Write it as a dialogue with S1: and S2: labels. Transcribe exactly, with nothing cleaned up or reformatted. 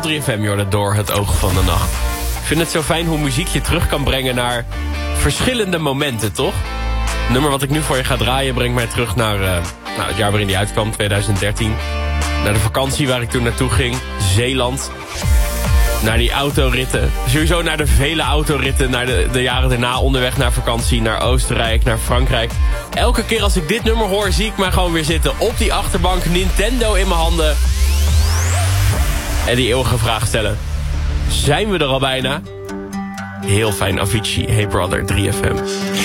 S1: drie F M, joh, door het oog van de nacht. Ik vind het zo fijn hoe muziek je terug kan brengen naar verschillende momenten, toch? Het nummer wat ik nu voor je ga draaien brengt mij terug naar uh, nou, het jaar waarin die uitkwam, twintig dertien. Naar de vakantie waar ik toen naartoe ging, Zeeland. Naar die autoritten. Sowieso naar de vele autoritten, naar de, de jaren daarna onderweg naar vakantie, naar Oostenrijk, naar Frankrijk. Elke keer als ik dit nummer hoor, zie ik mij gewoon weer zitten op die achterbank, Nintendo in mijn handen. En die eeuwige vraag stellen. Zijn we er al bijna? Heel fijn, Avicii, Hey Brother, drie F M.